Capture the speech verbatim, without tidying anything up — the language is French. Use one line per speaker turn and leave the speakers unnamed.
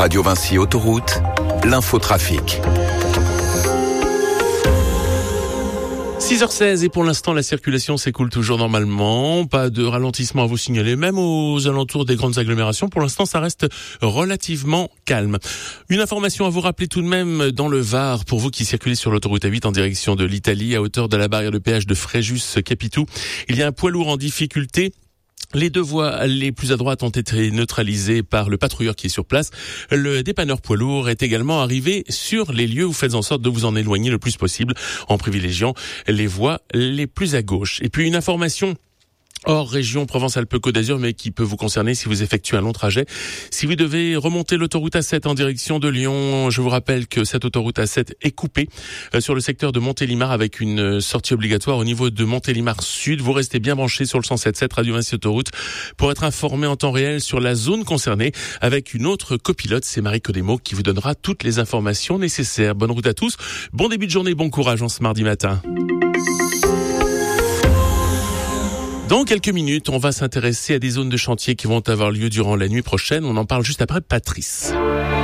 Radio Vinci Autoroute, l'infotrafic.
six heures seize et pour l'instant la circulation s'écoule toujours normalement, pas de ralentissement à vous signaler, même aux alentours des grandes agglomérations. Pour l'instant ça reste relativement calme. Une information à vous rappeler tout de même dans le Var, pour vous qui circulez sur l'autoroute A huit en direction de l'Italie, à hauteur de la barrière de péage de Fréjus-Capitou, il y a un poids lourd en difficulté. Les deux voies les plus à droite ont été neutralisées par le patrouilleur qui est sur place. Le dépanneur poids lourd est également arrivé sur les lieux. Vous faites en sorte de vous en éloigner le plus possible en privilégiant les voies les plus à gauche. Et puis une information hors région Provence-Alpes-Côte d'Azur, mais qui peut vous concerner si vous effectuez un long trajet. Si vous devez remonter l'autoroute A sept en direction de Lyon, je vous rappelle que cette autoroute A sept est coupée sur le secteur de Montélimar avec une sortie obligatoire au niveau de Montélimar Sud. Vous restez bien branchés sur le cent sept virgule sept Radio Vinci Autoroute pour être informé en temps réel sur la zone concernée avec une autre copilote, c'est Marie Codemo qui vous donnera toutes les informations nécessaires. Bonne route à tous, bon début de journée, bon courage en ce mardi matin. Dans quelques minutes, on va s'intéresser à des zones de chantier qui vont avoir lieu durant la nuit prochaine. On en parle juste après Patrice.